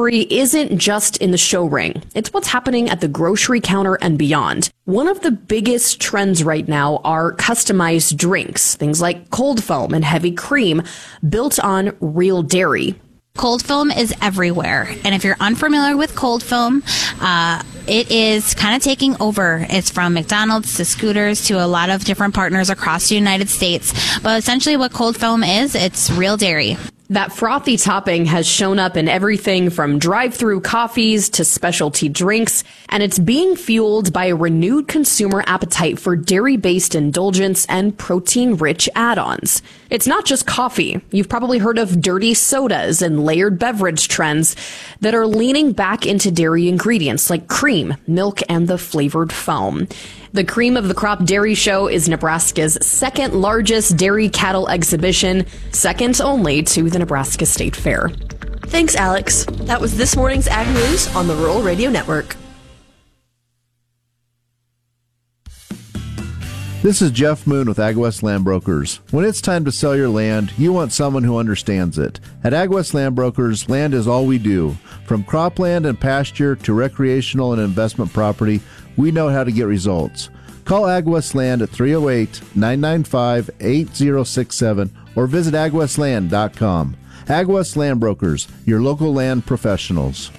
dairy isn't just in the show ring. It's what's happening at the grocery counter and beyond. One of the biggest trends right now are customized drinks, things like cold foam and heavy cream built on real dairy. Cold foam is everywhere. And if you're unfamiliar with cold foam, it is kind of taking over. It's from McDonald's to Scooters to a lot of different partners across the United States. But essentially what cold foam is, it's real dairy. That frothy topping has shown up in everything from drive-through coffees to specialty drinks, and it's being fueled by a renewed consumer appetite for dairy-based indulgence and protein-rich add-ons. It's not just coffee. You've probably heard of dirty sodas and layered beverage trends that are leaning back into dairy ingredients like cream, milk, and the flavored foam. The Cream of the Crop Dairy Show is Nebraska's second largest dairy cattle exhibition, second only to the Nebraska State Fair. Thanks, Alex. That was this morning's Ag News on the Rural Radio Network. This is Jeff Moon with AgWest Land Brokers. When it's time to sell your land, you want someone who understands it. At AgWest Land Brokers, land is all we do. From cropland and pasture to recreational and investment property, we know how to get results. Call AgWest Land at 308-995-8067 or visit agwestland.com. AgWest Land Brokers, your local land professionals.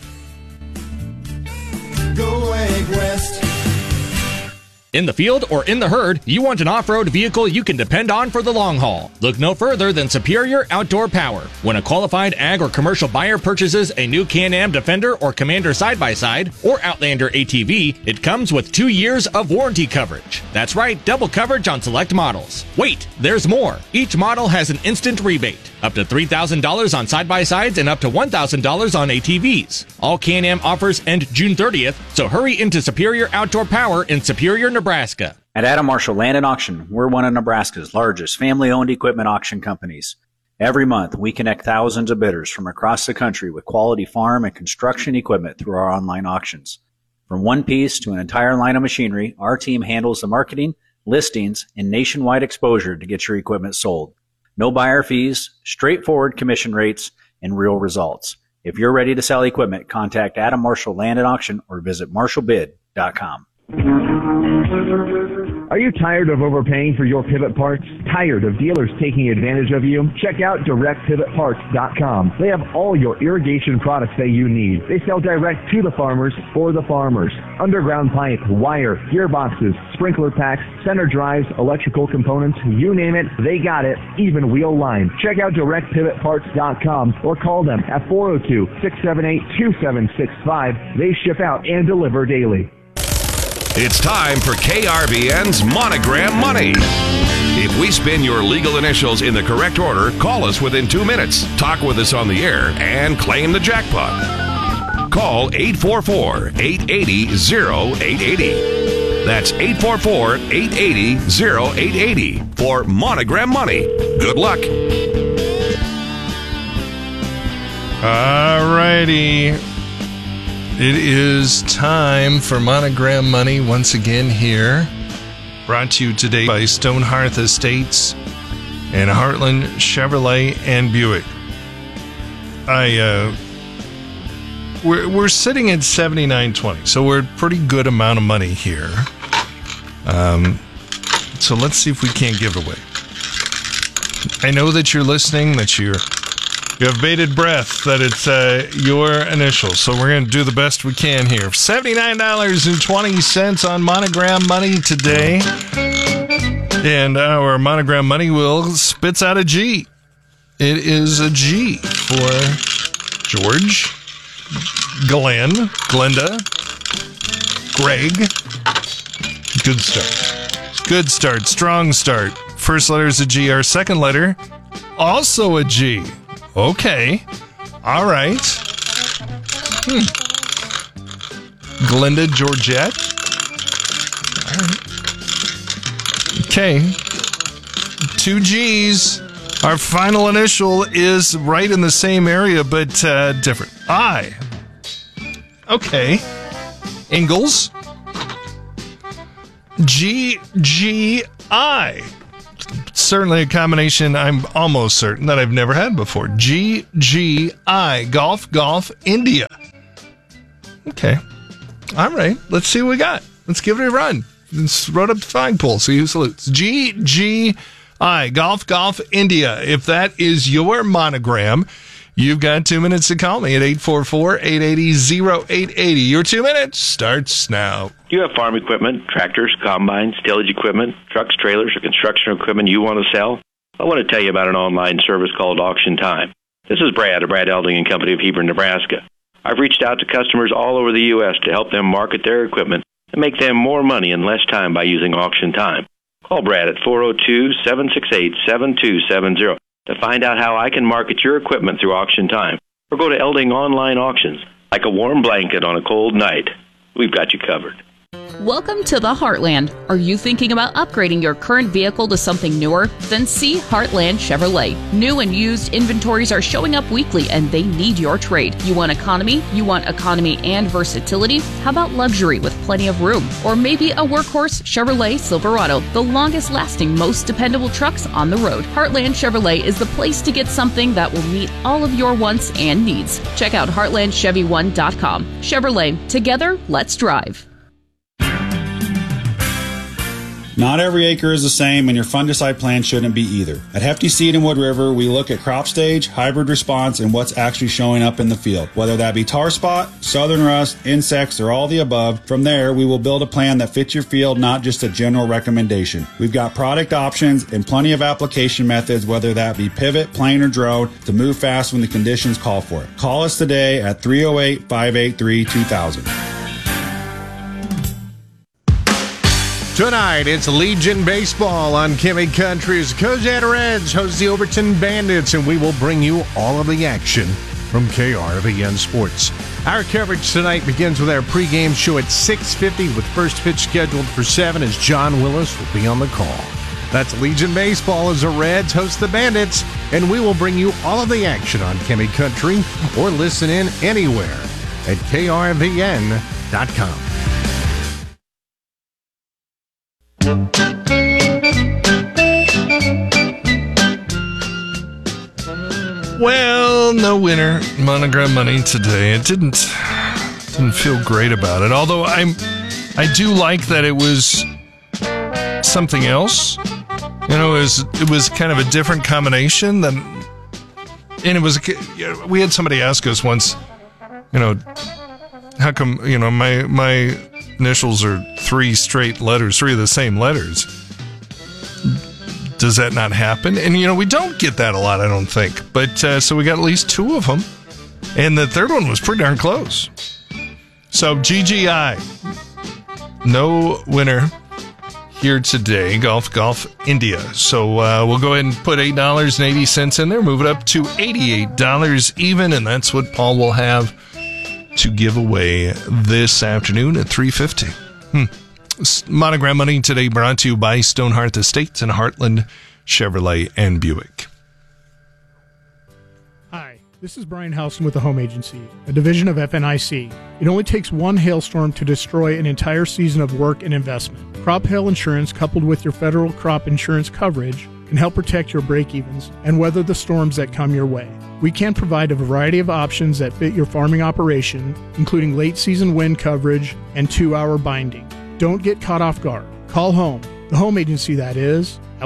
Go AgWest. In the field or in the herd, you want an off-road vehicle you can depend on for the long haul. Look no further than Superior Outdoor Power. When a qualified ag or commercial buyer purchases a new Can-Am Defender or Commander side-by-side or Outlander ATV, it comes with 2 years of warranty coverage. That's right, double coverage on select models. Wait, there's more. Each model has an instant rebate, up to $3,000 on side-by-sides and up to $1,000 on ATVs. All Can-Am offers end June 30th, so hurry into Superior Outdoor Power in Superior, Nebraska. At Adam Marshall Land and Auction, we're one of Nebraska's largest family-owned equipment auction companies. Every month, we connect thousands of bidders from across the country with quality farm and construction equipment through our online auctions. From one piece to an entire line of machinery, our team handles the marketing, listings, and nationwide exposure to get your equipment sold. No buyer fees, straightforward commission rates, and real results. If you're ready to sell equipment, contact Adam Marshall Land and Auction or visit marshallbid.com. Are you tired of overpaying for your pivot parts? Tired of dealers taking advantage of you? Check out DirectPivotParts.com. They have all your irrigation products that you need. They sell direct to the farmers for the farmers. Underground pipe, wire, gearboxes, sprinkler packs, center drives, electrical components, you name it, they got it, even wheel line. Check out DirectPivotParts.com or call them at 402-678-2765. They ship out and deliver daily. It's time for KRBN's Monogram Money. If we spin your legal initials in the correct order, call us within 2 minutes, talk with us on the air, and claim the jackpot. Call 844-880-0880. That's 844-880-0880 for Monogram Money. Good luck. All righty. It is time for Monogram Money once again here. Brought to you today by Stonehearth Estates and Heartland Chevrolet and Buick. We're sitting at $79.20, so we're a pretty good amount of money here. So let's see if we can't give away. I know that you're listening, that you have bated breath, that it's your initials. So we're going to do the best we can here. $79.20 on Monogram Money today. And our Monogram Money wheel spits out a G. It is a G for George, Glenn, Glenda, Greg. Good start. Good start. Strong start. First letter is a G. Our second letter, also a G. Okay. All right. Glenda Georgette. All right. Okay. 2 G's. Our final initial is right in the same area, but different. I. Okay. Ingalls. G-G-I. certainly a combination I'm almost certain that I've never had before. GGI, Golf, India. Okay. All right. Let's see what we got. Let's give it a run. Let's run up the flag pole. See who salutes. GGI, Golf, India. If that is your monogram, you've got 2 minutes to call me at 844-880-0880. Your 2 minutes starts now. Do you have farm equipment, tractors, combines, tillage equipment, trucks, trailers, or construction equipment you want to sell? I want to tell you about an online service called Auction Time. This is Brad of Brad Elding and Company of Hebron, Nebraska. I've reached out to customers all over the U.S. to help them market their equipment and make them more money in less time by using Auction Time. Call Brad at 402-768-7270 to find out how I can market your equipment through Auction Time. Or go to Elding Online Auctions. Like a warm blanket on a cold night, we've got you covered. Welcome to the Heartland. Are you thinking about upgrading your current vehicle to something newer? Then see Heartland Chevrolet. New and used inventories are showing up weekly and they need your trade. You want economy? You want economy and versatility? How about luxury with plenty of room? Or maybe a workhorse Chevrolet Silverado, the longest lasting, most dependable trucks on the road. Heartland Chevrolet is the place to get something that will meet all of your wants and needs. Check out heartlandchevy1.com. Chevrolet, together, let's drive. Not every acre is the same, and your fungicide plan shouldn't be either. At Hefty Seed in Wood River, we look at crop stage, hybrid response, and what's actually showing up in the field. Whether that be tar spot, southern rust, insects, or all the above, from there, we will build a plan that fits your field, not just a general recommendation. We've got product options and plenty of application methods, whether that be pivot, plane, or drone, to move fast when the conditions call for it. Call us today at 308-583-2000. Tonight, it's Legion Baseball on Kimmy Country's Cozad Reds host the Overton Bandits, and we will bring you all of the action from KRVN Sports. Our coverage tonight begins with our pregame show at 6:50 with first pitch scheduled for 7 as John Willis will be on the call. That's Legion Baseball as the Reds host the Bandits, and we will bring you all of the action on Kimmy Country or listen in anywhere at KRVN.com. Well, no winner. Monogram money today. It didn't feel great about it. Although I do like that it was something else. You know, it was kind of a different combination than. And it was. We had somebody ask us once, you know, how come, you know, my initials are 3 straight letters, 3 of the same letters. Does that not happen? And, you know, we don't get that a lot, I don't think. But, so we got at least 2 of them. And the third one was pretty darn close. So, GGI. No winner here today. Golf, India. So, we'll go ahead and put $8.80 in there. Move it up to $88 even. And that's what Paul will have to give away this afternoon at 3:50. Monogram money today brought to you by Stonehearth Estates and Heartland Chevrolet and Buick. Hi, this is Brian Housen with the Home Agency, a division of FNIC. It only takes one hailstorm to destroy an entire season of work and investment. Crop hail insurance, coupled with your federal crop insurance coverage, can help protect your break-evens and weather the storms that come your way. We can provide a variety of options that fit your farming operation, including late-season wind coverage and 2-hour binding. Don't get caught off guard. Call home, the Home Agency that is, at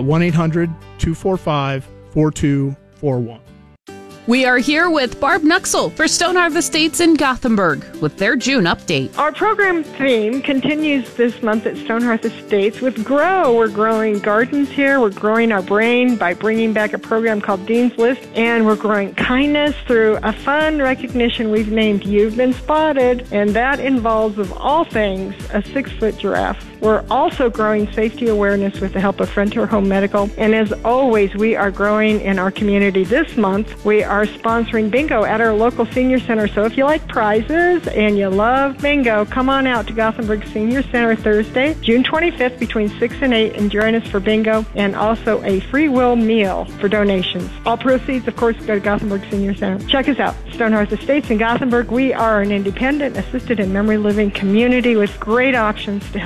1-800-245-4241. We are here with Barb Nuxel for Stonehearth Estates in Gothenburg with their June update. Our program theme continues this month at Stonehearth Estates with Grow. We're growing gardens here. We're growing our brain by bringing back a program called Dean's List, and we're growing kindness through a fun recognition we've named You've Been Spotted, and that involves, of all things, a 6-foot giraffe. We're also growing safety awareness with the help of Frontier Home Medical, and as always, we are growing in our community. This month, we are sponsoring bingo at our local senior center. So if you like prizes and you love bingo, come on out to Gothenburg Senior Center Thursday, June 25th between 6 and 8 and join us for bingo and also a free will meal for donations. All proceeds, of course, go to Gothenburg Senior Center. Check us out, Stonehearth Estates in Gothenburg. We are an independent, assisted, and memory living community with great options to help people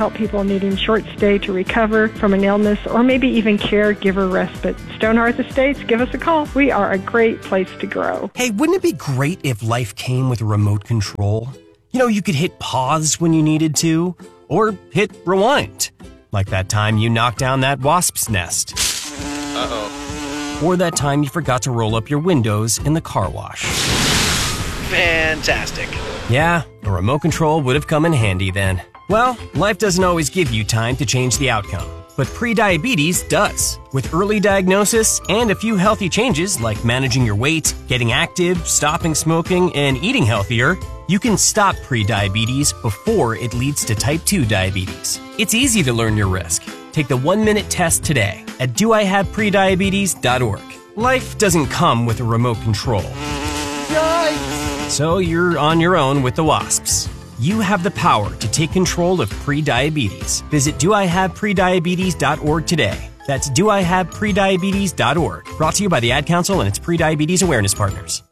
needing short stay to recover from an illness or maybe even caregiver respite. Stonehearth Estates, give us a call. We are a great place to grow. Hey, wouldn't it be great if life came with a remote control? You know, you could hit pause when you needed to, or hit rewind. Like that time you knocked down that wasp's nest. Uh-oh. Or that time you forgot to roll up your windows in the car wash. Fantastic. Yeah, a remote control would have come in handy then. Well, life doesn't always give you time to change the outcome, but prediabetes does. With early diagnosis and a few healthy changes like managing your weight, getting active, stopping smoking, and eating healthier, you can stop prediabetes before it leads to type 2 diabetes. It's easy to learn your risk. Take the 1-minute test today at doihaveprediabetes.org. Life doesn't come with a remote control. Yikes! So you're on your own with the wasps. You have the power to take control of prediabetes. Visit doihaveprediabetes.org today. That's doihaveprediabetes.org. Brought to you by the Ad Council and its prediabetes awareness partners.